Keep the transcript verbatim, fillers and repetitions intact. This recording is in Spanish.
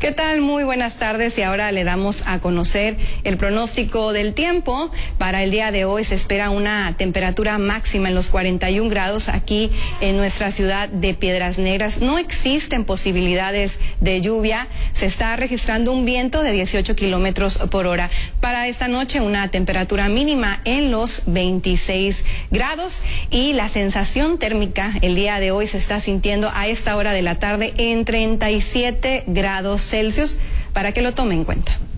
¿Qué tal? Muy buenas tardes y ahora le damos a conocer el pronóstico del tiempo. Para el día de hoy se espera una temperatura máxima en los cuarenta y un grados aquí en nuestra ciudad de Piedras Negras. No existen posibilidades de lluvia. Se está registrando un viento de dieciocho kilómetros por hora. Para esta noche una temperatura mínima en los veintiséis grados y la sensación térmica el día de hoy se está sintiendo a esta hora de la tarde en treinta y siete grados Celsius, para que lo tome en cuenta.